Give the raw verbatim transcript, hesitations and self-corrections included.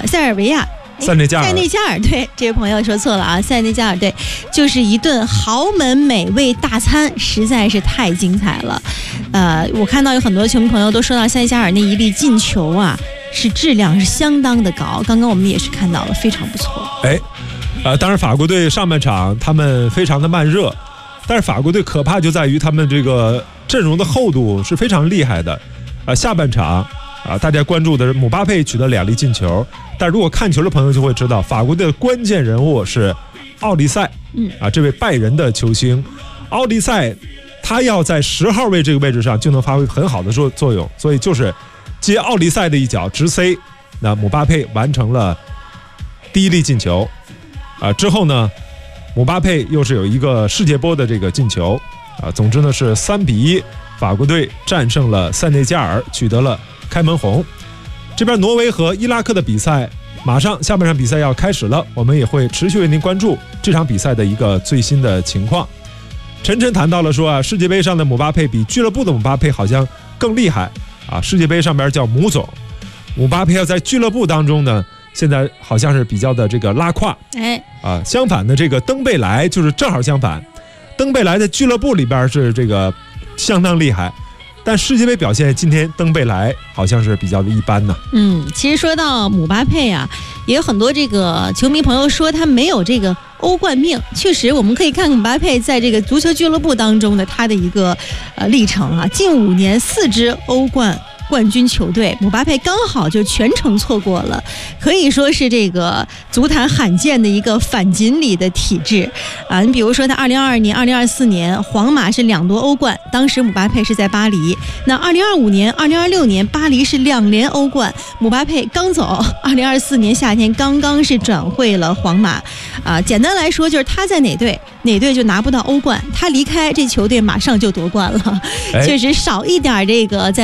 塞尔维亚。 塞内加尔， 塞内加尔队，这位朋友说错了啊！塞内加尔队就是一顿豪门美味大餐，实在是太精彩了。呃，我看到有很多球迷朋友都说到塞内加尔那一粒进球啊，是质量是相当的高。刚刚我们也是看到了，非常不错。 哎，呃，当然法国队上半场他们非常的慢热，但是法国队可怕就在于他们这个阵容的厚度是非常厉害的。呃，下半场啊，大家关注的是姆巴佩取得两粒进球。但如果看球的朋友就会知道，法国队的关键人物是奥利塞， 嗯啊，这位拜仁的球星，奥利塞，他要在十号位这个位置上就能发挥很好的作作用，所以就是接奥利塞的一脚直塞，那姆巴佩完成了第一粒进球，啊，之后呢，姆巴佩又是有一个世界波的这个进球，啊，总之呢是三比一，法国队战胜了塞内加尔，取得了开门红。这边挪威和伊拉克的比赛马上下半场比赛要开始了，我们也会持续为您关注这场比赛的一个最新的情况。晨晨谈到了说啊，世界杯上的姆巴佩比俱乐部的姆巴佩好像更厉害啊，世界杯上边叫姆总，姆巴佩要在俱乐部当中呢，现在好像是比较的这个拉胯， 哎啊，相反的这个登贝莱就是正好相反，登贝莱在俱乐部里边是这个相当厉害。但世界杯表现，今天登贝莱好像是比较的一般呢。 嗯，其实说到姆巴佩啊，也有很多这个球迷朋友说他没有这个欧冠命。确实，我们可以看姆巴佩在这个足球俱乐部当中的他的一个呃历程啊，近五年四支欧冠冠军球队，姆巴佩刚好就全程错过了，可以说是这个足坛罕见的一个反锦鲤的体质啊！你比如说，他二零二二年、二零二四年，皇马是两夺欧冠，当时姆巴佩是在巴黎。那二零二五年、二零二六年，巴黎是两连欧冠，姆巴佩刚走，二零二四年夏天刚刚是转会了皇马啊。简单来说，就是他在哪队，哪队就拿不到欧冠，他离开这球队马上就夺冠了，确实少一点这个在